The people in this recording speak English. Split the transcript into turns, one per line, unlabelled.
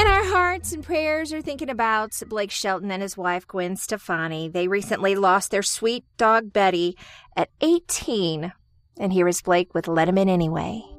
And our hearts and prayers are thinking about Blake Shelton and his wife, Gwen Stefani. They recently lost their sweet dog, Betty, at 18. And here is Blake with Let 'Em In Anyway.